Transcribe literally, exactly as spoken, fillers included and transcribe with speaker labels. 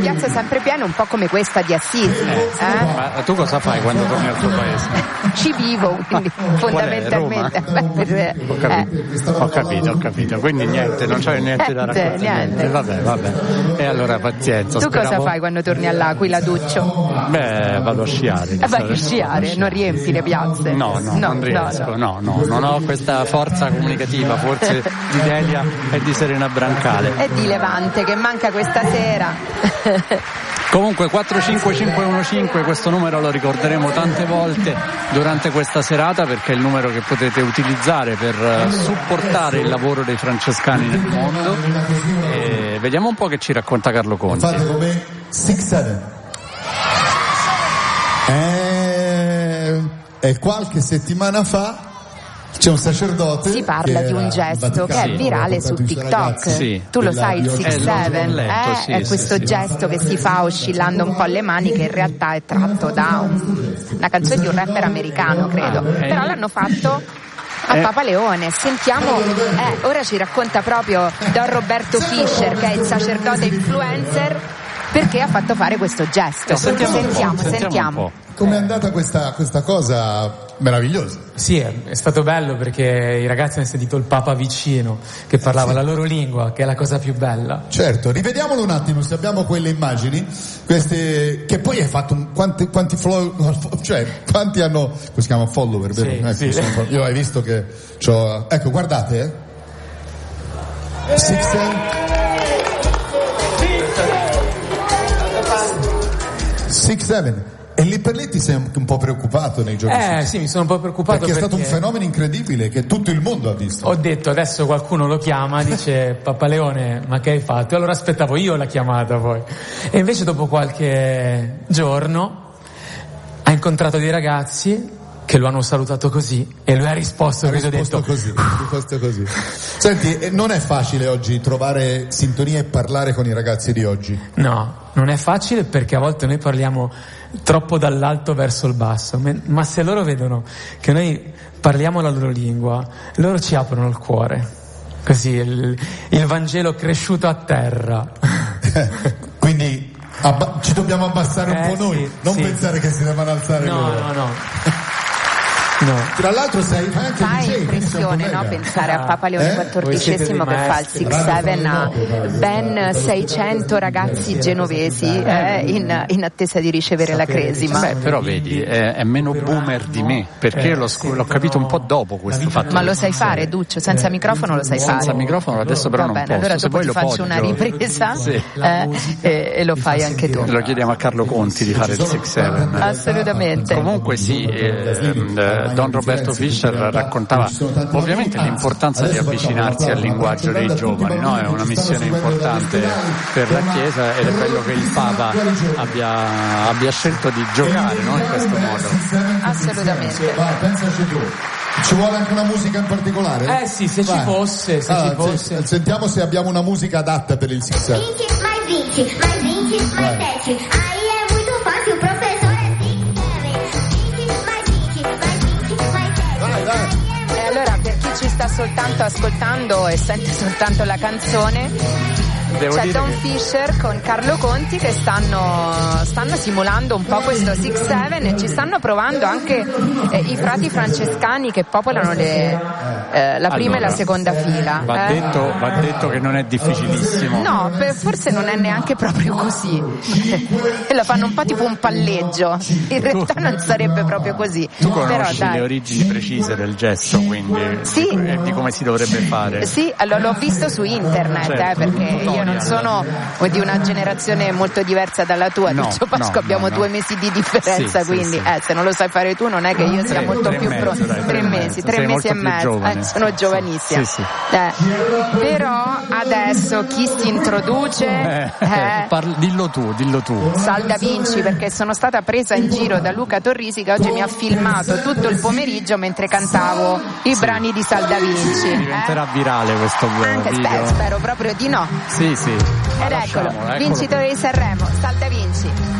Speaker 1: piazze sempre piene, un po' come questa di Assisi.
Speaker 2: Eh,
Speaker 1: eh?
Speaker 2: Ma tu cosa fai quando torni al tuo paese?
Speaker 1: Ci vivo, quindi fondamentalmente.
Speaker 2: Beh, per, eh. ho, capito, ho capito, ho capito. Quindi niente, non c'è niente da raccontare.
Speaker 1: Niente.
Speaker 2: Vabbè, vabbè. E allora pazienza.
Speaker 1: Tu
Speaker 2: speravo...
Speaker 1: cosa fai quando torni all'Aquila, Duccio?
Speaker 2: Beh, vado a sciare.
Speaker 1: Vai a sciare, non riempi le piazze?
Speaker 2: No, no, no non riesco, no, no, no, non ho questa forza comunicativa, forse di Delia e di Serena Brancale.
Speaker 1: E di Levante, che manca questa sera.
Speaker 2: Comunque quattro cinque cinque uno cinque, questo numero lo ricorderemo tante volte durante questa serata, perché è il numero che potete utilizzare per supportare il lavoro dei francescani nel mondo. E vediamo un po' che ci racconta Carlo Conti.
Speaker 3: Fate come sei sette. E, e qualche settimana fa c'è un sacerdote.
Speaker 1: Si parla di un gesto che è virale su TikTok. Sì. Tu lo sai, il sei sette, eh? Sì, è questo sì, gesto sì. che si fa oscillando un po' le mani, che in realtà è tratto da un, una canzone di un rapper americano, credo. Ah, okay. Però l'hanno fatto a Papa Leone. Sentiamo, eh, ora ci racconta proprio Don Roberto Fischer, che è il sacerdote influencer, perché ha fatto fare questo gesto.
Speaker 2: Sentiamo,
Speaker 1: sentiamo,
Speaker 2: sentiamo.
Speaker 1: sentiamo.
Speaker 3: Com'è andata questa, questa cosa meravigliosa?
Speaker 4: Sì, è, è stato bello perché i ragazzi hanno sentito il Papa vicino, che parlava sì. la loro lingua, che è la cosa più bella.
Speaker 3: Certo, rivediamolo un attimo, se abbiamo quelle immagini, queste, che poi hai fatto un, quanti, quanti follow, cioè quanti hanno, come si chiama, follower, vero?
Speaker 4: Sì,
Speaker 3: ecco,
Speaker 4: sì.
Speaker 3: Sono, io hai visto che c'ho, ecco, guardate, eh. Six, Six, seven. E lì per lì ti sei un po' preoccupato nei giorni
Speaker 4: Eh sì, mi sono un po' preoccupato
Speaker 3: perché, perché è stato un
Speaker 4: perché
Speaker 3: fenomeno incredibile che tutto il mondo ha visto.
Speaker 4: Ho detto, adesso qualcuno lo chiama, dice Papa Leone, ma che hai fatto? E allora aspettavo io la chiamata poi. E invece dopo qualche giorno ha incontrato dei ragazzi che lo hanno salutato così e lui ha risposto,
Speaker 3: ha
Speaker 4: che
Speaker 3: risposto
Speaker 4: ho detto
Speaker 3: così, risposto così. Senti, non è facile oggi trovare sintonia e parlare con i ragazzi di oggi?
Speaker 4: No, non è facile perché a volte noi parliamo troppo dall'alto verso il basso, ma se loro vedono che noi parliamo la loro lingua, loro ci aprono il cuore, così il, il Vangelo cresciuto a terra.
Speaker 3: Quindi abba- ci dobbiamo abbassare un
Speaker 4: eh,
Speaker 3: po' noi,
Speaker 4: sì,
Speaker 3: non
Speaker 4: sì.
Speaker 3: pensare che si devono alzare
Speaker 4: no,
Speaker 3: loro.
Speaker 4: no, no. No.
Speaker 3: Tra l'altro sei fai anche
Speaker 1: Fa
Speaker 3: D J,
Speaker 1: impressione, no? Pensare a Papa Leone
Speaker 3: eh?
Speaker 1: quattordicesimo che fa il sei sette a ben seicento ragazzi genovesi eh, in, in attesa di ricevere la cresima.
Speaker 2: Beh, però vedi, è, è meno boomer di me, perché l'ho, l'ho capito un po' dopo questo fatto.
Speaker 1: Ma lo sai fare, Duccio? Senza microfono lo sai fare?
Speaker 2: Senza microfono adesso però
Speaker 1: Va
Speaker 2: non
Speaker 1: bene,
Speaker 2: posso.
Speaker 1: allora
Speaker 2: Se
Speaker 1: dopo
Speaker 2: poi
Speaker 1: ti
Speaker 2: lo
Speaker 1: faccio
Speaker 2: poggio.
Speaker 1: una ripresa
Speaker 2: sì.
Speaker 1: eh, e, e lo fai anche tu.
Speaker 2: Lo chiediamo a Carlo Conti di fare il sei sette.
Speaker 1: Assolutamente.
Speaker 2: Comunque sì, eh, Don Roberto Fischer raccontava ovviamente l'importanza di avvicinarsi al linguaggio dei giovani, no? È una missione importante per la Chiesa ed è bello che il Papa abbia, abbia scelto di giocare, no? In questo modo.
Speaker 1: Assolutamente.
Speaker 3: Pensaci tu. Ci vuole anche una musica in particolare?
Speaker 4: Eh sì, se
Speaker 3: Vai.
Speaker 4: ci fosse, se
Speaker 3: allora,
Speaker 4: ci fosse.
Speaker 3: Se, sentiamo se abbiamo una musica adatta per il sei sette.
Speaker 5: Mais vinte, mais vinte, mais sete. Aí é muito fácil, professor é vinte, mais vinte, mais vinte, mais sete.
Speaker 3: Vai, vai.
Speaker 1: E allora, per chi ci sta soltanto ascoltando e sente soltanto la canzone,
Speaker 2: Devo
Speaker 1: c'è
Speaker 2: dire
Speaker 1: Don
Speaker 2: che...
Speaker 1: Fischer con Carlo Conti che stanno, stanno simulando un po' questo sei sette e ci stanno provando anche eh, i frati francescani che popolano le, eh, la prima
Speaker 2: allora,
Speaker 1: e la seconda fila.
Speaker 2: Va,
Speaker 1: eh.
Speaker 2: detto, va detto che non è difficilissimo.
Speaker 1: No, per, forse non è neanche proprio così. E lo fanno un po' tipo un palleggio. In realtà non sarebbe proprio così.
Speaker 2: Tu conosci
Speaker 1: Però, dai.
Speaker 2: le origini precise del gesto, quindi
Speaker 1: Sì.
Speaker 2: e di come si dovrebbe fare?
Speaker 1: Sì, allora l'ho visto su internet,
Speaker 2: Certo.
Speaker 1: eh, perché io non sono di una generazione molto diversa dalla tua,
Speaker 2: No,
Speaker 1: Lucio Pasqua,
Speaker 2: no,
Speaker 1: abbiamo
Speaker 2: no,
Speaker 1: due
Speaker 2: no.
Speaker 1: mesi di differenza,
Speaker 2: Sì, sì,
Speaker 1: quindi
Speaker 2: sì.
Speaker 1: Eh, se non lo sai fare tu non è che io sia
Speaker 2: Tre-
Speaker 1: molto
Speaker 2: tre
Speaker 1: più
Speaker 2: e mezzo,
Speaker 1: pronta.
Speaker 2: dai,
Speaker 1: Tre
Speaker 2: tre e
Speaker 1: mesi,
Speaker 2: mezzo.
Speaker 1: tre
Speaker 2: Sei
Speaker 1: mesi
Speaker 2: molto
Speaker 1: e
Speaker 2: più
Speaker 1: mezzo,
Speaker 2: giovane.
Speaker 1: eh, sono giovanissima.
Speaker 2: Sì, sì.
Speaker 1: Eh, però adesso chi si introduce?
Speaker 2: Eh,
Speaker 1: Eh,
Speaker 2: parli- dillo tu, dillo tu.
Speaker 1: Sal Da Vinci, perché sono stata presa in giro da Luca Torrisi che oggi mi ha filmato tutto il pomeriggio mentre cantavo i
Speaker 2: Sì.
Speaker 1: brani di Sal Da Vinci.
Speaker 2: Diventerà
Speaker 1: eh?
Speaker 2: virale questo
Speaker 1: Anche
Speaker 2: video.
Speaker 1: spero, spero proprio di no.
Speaker 2: Sì, sì. Ma
Speaker 1: Ed eccolo,
Speaker 2: lasciamolo, eccolo
Speaker 1: vincitore
Speaker 2: qui.
Speaker 1: di Sanremo, Sal Da Vinci.